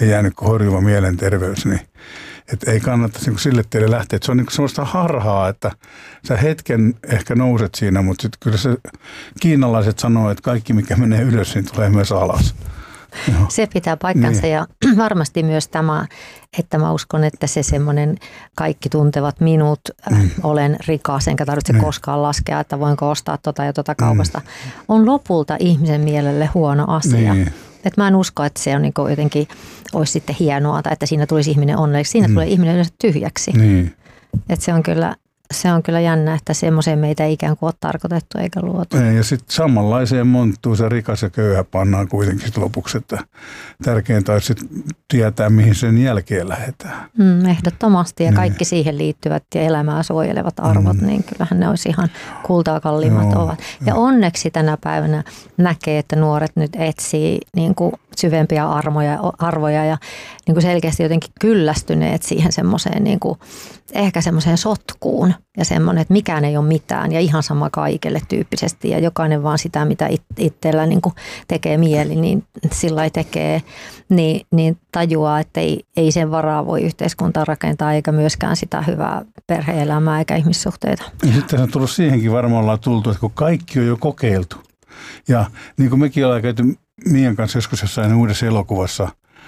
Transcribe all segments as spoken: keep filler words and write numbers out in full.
ja jäänyt kuin horjuva mielenterveys, niin että ei kannattaisi niin sille teille lähteä. Että se on niin semmoista harhaa, että sä hetken ehkä nouset siinä, mutta sitten kyllä se kiinalaiset sanoo, että kaikki mikä menee ylös, niin tulee myös alas. Joo. Se pitää paikkansa niin. Ja varmasti myös tämä, että mä uskon, että se semmoinen kaikki tuntevat minut, mm. olen rikas, enkä tarvitse niin. koskaan laskea, että voinko ostaa tota ja tota kaupasta, mm. on lopulta ihmisen mielelle huono asia. Niin. Että mä en usko, että se on niin jotenkin, olisi sitten hienoa tai että siinä tulisi ihminen onnelliseksi. Siinä mm. tulee ihminen yleensä tyhjäksi. Niin. Että se on kyllä... Se on kyllä jännä, että semmoiseen meitä ei ikään kuin ole tarkoitettu eikä luotu. Ei, ja sitten samanlaiseen monttuun se rikas ja köyhä pannaan kuitenkin sit lopuksi, että tärkeintä olisi tietää, mihin sen jälkeen lähdetään. Mm, ehdottomasti, ja niin. kaikki siihen liittyvät ja elämää suojelevat arvot, mm. niin kyllähän ne olisi ihan kultaa kalliimmat Joo, ovat. Ja jo. Onneksi tänä päivänä näkee, että nuoret nyt etsii niin kuin syvempiä armoja, arvoja ja niin kuin selkeästi jotenkin kyllästyneet siihen semmoiseen niin kuin ehkä semmoiseen sotkuun ja semmoinen, että mikään ei ole mitään ja ihan sama kaikelle tyyppisesti ja jokainen vaan sitä, mitä it, itsellä niin kuin tekee mieli, niin sillä ei tekee, niin, niin tajuaa, että ei, ei sen varaa voi yhteiskuntaa rakentaa eikä myöskään sitä hyvää perhe-elämää eikä ihmissuhteita. Ja sitten on tullut siihenkin varmaan ollaan tultu, että kun kaikki on jo kokeiltu ja niin kuin mekin ollaan käyty Mian kanssa joskus jossain uudessa elokuvassa,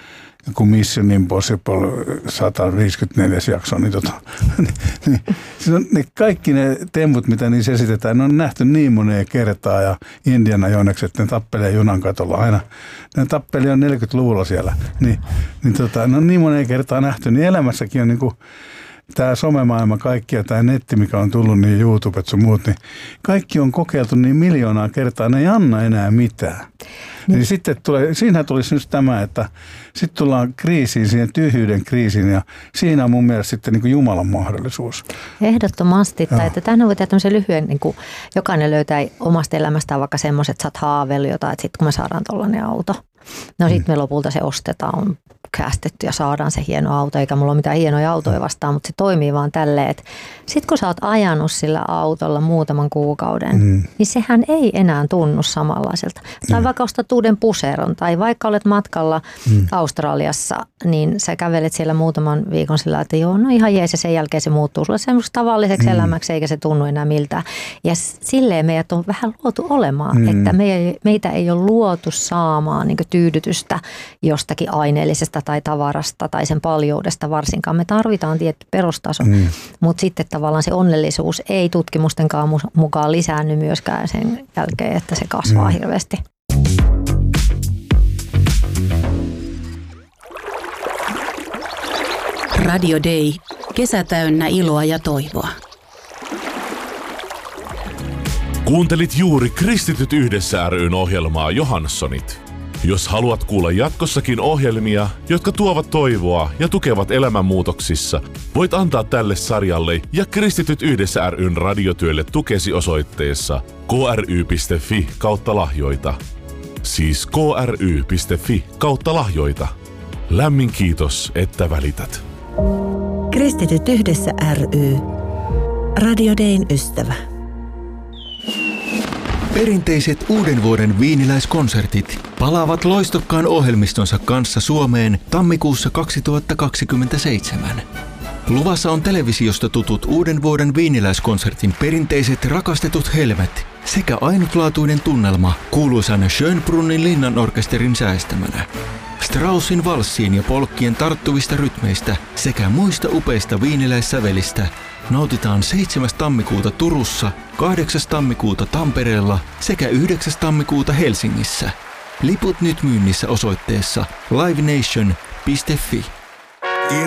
kun Mission Impossible sata viisikymmentäneljä jakso, niin, tota, niin, niin ne kaikki ne temput, mitä niissä esitetään, ne on nähty niin moneen kertaa ja Indiana Jonekset, että ne tappelee junan katolla aina. Ne tappeli on neljäkymmentäluvulla siellä, niin, niin tota, ne on niin moneen kertaa nähty, niin elämässäkin on niin kuin tämä somemaailma, kaikki ja tämä netti, mikä on tullut, niin YouTubet sun muut, niin kaikki on kokeiltu niin miljoonaa kertaa, ne ei anna enää mitään. Niin. Niin sitten tulee, siinähän tulisi nyt tämä, että sitten tullaan kriisiin, siihen tyhjyyden kriisiin ja siinä on mun mielestä sitten niin kuin Jumalan mahdollisuus. Ehdottomasti, tai että tähän voi tehdä tämmöisen lyhyen, niin kuin jokainen löytää omasta elämästään vaikka semmoiset, että sä oot haaveillut jotain, että sitten kun me saadaan tollainen auto, no sitten me lopulta se ostetaan, on käästetty ja saadaan se hieno auto, eikä mulla ole mitään hienoja autoja vastaan, mutta se toimii vaan tälleen, että sitten kun sä oot ajanut sillä autolla muutaman kuukauden, mm. niin sehän ei enää tunnu samanlaiselta. Tai mm. vaikka ostat uuden puseron, tai vaikka olet matkalla mm. Australiassa, niin sä kävelet siellä muutaman viikon sillä, että joo, no ihan jees, ja sen jälkeen se muuttuu sulle semmoiseksi tavalliseksi mm. elämäksi, eikä se tunnu enää miltään. Ja silleen meidät on vähän luotu olemaan, mm. että meitä ei ole luotu saamaan niin kuin tyydytystä jostakin aineellisesta tai tavarasta tai sen paljoudesta varsinkaan. Me tarvitaan tietty perustaso, mm. mutta sitten tavallaan se onnellisuus ei tutkimustenkaan mukaan lisäänny myöskään sen jälkeen, että se kasvaa mm. hirveästi. Radio Day. Kesä täynnä iloa ja toivoa. Kuuntelit juuri Kristityt yhdessä ry:n ohjelmaa Johanssonit. Jos haluat kuulla jatkossakin ohjelmia, jotka tuovat toivoa ja tukevat elämänmuutoksissa, voit antaa tälle sarjalle ja Kristityt yhdessä ry:n radiotyölle tukesi osoitteessa kry.fi kautta lahjoita. Siis kry.fi kautta lahjoita. Lämmin kiitos, että välität. Kristityt yhdessä ry. Radio Dayn ystävä. Perinteiset uuden vuoden viiniläiskonsertit palaavat loistokkaan ohjelmistonsa kanssa Suomeen tammikuussa kaksituhattakaksikymmentäseitsemän. Luvassa on televisiosta tutut uuden vuoden viiniläiskonsertin perinteiset rakastetut helmet sekä ainutlaatuinen tunnelma kuuluisan Schönbrunnin linnanorkesterin säestämänä. Straussin valssiin ja polkkien tarttuvista rytmeistä sekä muista upeista viiniläissävelistä nautitaan seitsemäs tammikuuta Turussa, kahdeksas tammikuuta Tampereella sekä yhdeksäs tammikuuta Helsingissä. Liput nyt myynnissä osoitteessa livenation piste fi.